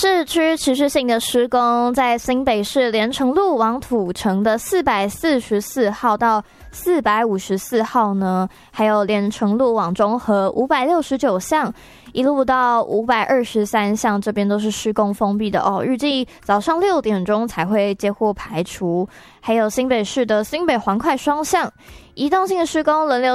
市区持续性的施工，在新北市连城路往土城的444号到454号呢，还有连城路往中和569巷，一路到523巷，这边都是施工封闭的哦。预计早上6点钟才会接获排除。还有新北市的新北环快双向移动性的施工轮流